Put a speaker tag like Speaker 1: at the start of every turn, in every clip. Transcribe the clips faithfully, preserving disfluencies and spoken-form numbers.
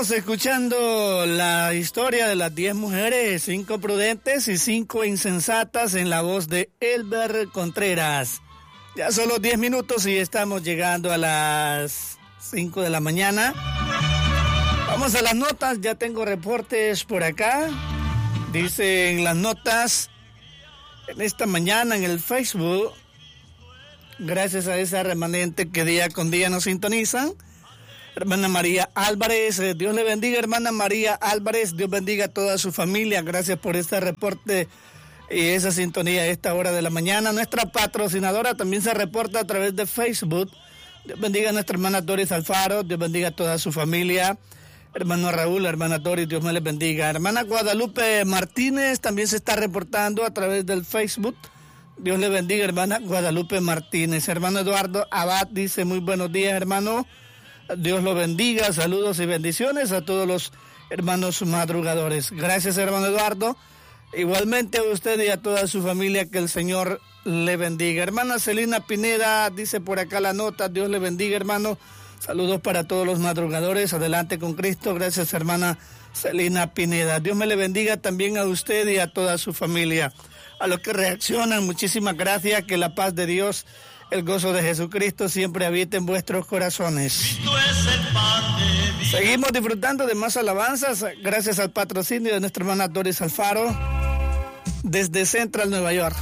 Speaker 1: Estamos escuchando la historia de las diez mujeres, cinco prudentes y cinco insensatas en la voz de Elber Contreras. Ya solo diez minutos y estamos llegando a las cinco de la mañana. Vamos a las notas, ya tengo reportes por acá. Dicen las notas, en esta mañana en el Facebook, gracias a esa remanente que día con día nos sintonizan, hermana María Álvarez, Dios le bendiga, hermana María Álvarez, Dios bendiga a toda su familia, gracias por este reporte y esa sintonía a esta hora de la mañana. Nuestra patrocinadora también se reporta a través de Facebook. Dios bendiga a nuestra hermana Doris Alfaro, Dios bendiga a toda su familia. Hermano Raúl, hermana Doris, Dios me les bendiga. Hermana Guadalupe Martínez también se está reportando a través del Facebook. Dios le bendiga, hermana Guadalupe Martínez. Hermano Eduardo Abad dice, muy buenos días, hermano. Dios lo bendiga, saludos y bendiciones a todos los hermanos madrugadores. Gracias, hermano Eduardo. Igualmente a usted y a toda su familia, que el Señor le bendiga. Hermana Celina Pineda dice por acá la nota, Dios le bendiga, hermano. Saludos para todos los madrugadores, adelante con Cristo. Gracias, hermana Celina Pineda. Dios me le bendiga también a usted y a toda su familia. A los que reaccionan, muchísimas gracias, que la paz de Dios, el gozo de Jesucristo siempre habite en vuestros corazones. Seguimos disfrutando de más alabanzas gracias al patrocinio de nuestra hermana Doris Alfaro desde Central, Nueva York.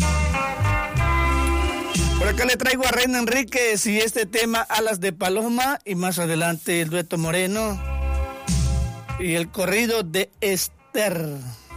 Speaker 1: Por acá le traigo a Reina Enríquez y este tema Alas de Paloma, y más adelante el dueto Moreno y el corrido de Esther.